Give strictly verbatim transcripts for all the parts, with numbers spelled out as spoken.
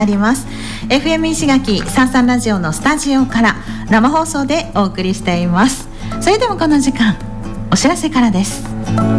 あります。 エフエム 石垣さんさんラジオのスタジオから生放送でお送りしています。それでもこの時間、お知らせからです。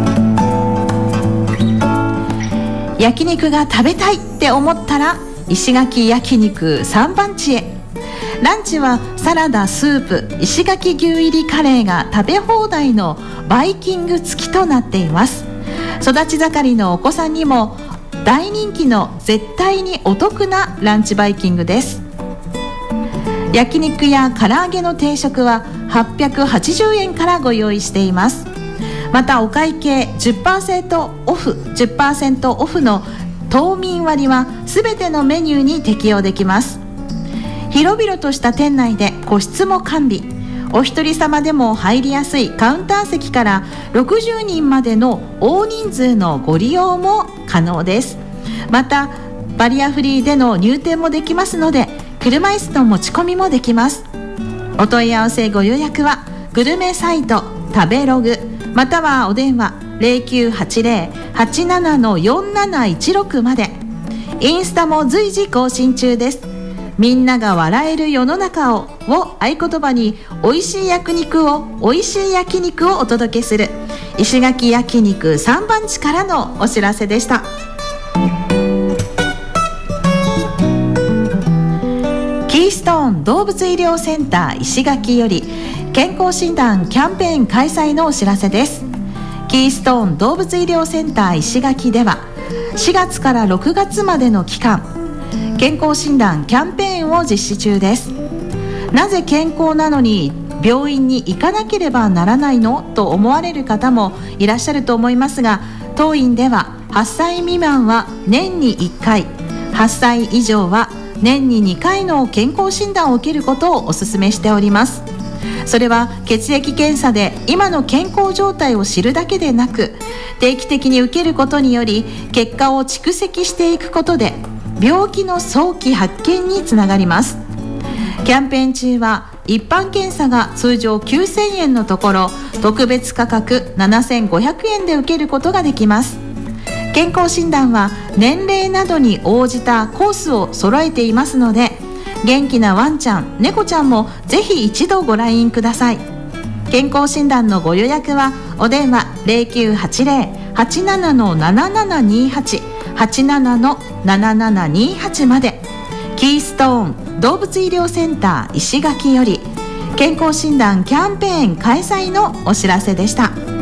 焼肉が食べたいって思ったら石垣焼肉三番地へ。ランチはサラダ、スープ、石垣牛入りカレーが食べ放題のバイキング付きとなっています。育ち盛りのお子さんにも大人気の絶対にお得なランチバイキングです。焼肉や唐揚げの定食ははっぴゃくはちじゅうえんからご用意しています。またお会計 じゅっパーセント オフ じゅっパーセント オフの島民割はすべてのメニューに適用できます。広々とした店内で個室も完備。お一人様でも入りやすいカウンター席からろくじゅうにんまでの大人数のご利用も可能です。またバリアフリーでの入店もできますので、車椅子の持ち込みもできます。お問い合わせご予約はグルメサイト食べログまたはお電話 ゼロきゅうはちゼロ はちなな よんなないちろく まで。インスタも随時更新中です。みんなが笑える世の中をを合言葉に美味しい焼肉を美味しい焼肉をお届けする石垣焼肉三番地からのお知らせでした。キーストーン動物医療センター石垣より健康診断キャンペーン開催のお知らせです。キーストーン動物医療センター石垣ではしがつからろくがつまでの期間、健康診断キャンペーンを実施中です。なぜ健康なのに病院に行かなければならないのと思われる方もいらっしゃると思いますが、当院でははっさい未満は年にいっかい、はっさい以上は年ににかいの健康診断を受けることをお勧めしております。それは血液検査で今の健康状態を知るだけでなく、定期的に受けることにより結果を蓄積していくことで病気の早期発見につながります。キャンペーン中は一般検査が通常きゅうせんえんのところ特別価格ななせんごひゃくえんで受けることができます。健康診断は年齢などに応じたコースを揃えていますので、元気なワンちゃん、猫ちゃんもぜひ一度ご来院ください。健康診断のご予約はお電話 ゼロきゅうはちゼロ はちなな ななななにはち はちなな ななななにはち まで。キーストーン動物医療センター石垣より健康診断キャンペーン開催のお知らせでした。